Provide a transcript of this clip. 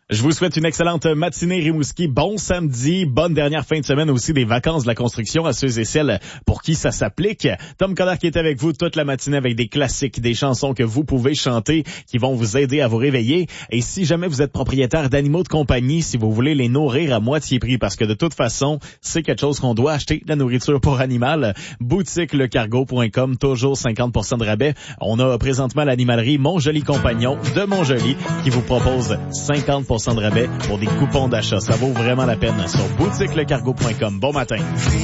Je vous souhaite une excellente matinée, Rimouski. Bon samedi, bonne dernière fin de semaine aussi des vacances de la construction à ceux et celles pour qui ça s'applique. Tom Collard qui est avec vous toute la matinée avec des classiques, des chansons que vous pouvez chanter qui vont vous aider à vous réveiller. Et si jamais vous êtes propriétaire d'animaux de compagnie, si vous voulez les nourrir à moitié prix, parce que de toute façon, c'est quelque chose qu'on doit acheter, de la nourriture pour animal, boutiquelecargo.com, toujours 50% de rabais. On a présentement l'animalerie Mon Joli Compagnon de Montjoli qui vous propose 50% de rabais pour des coupons d'achat. Ça vaut vraiment la peine sur boutiquelecargo.com. Bon matin.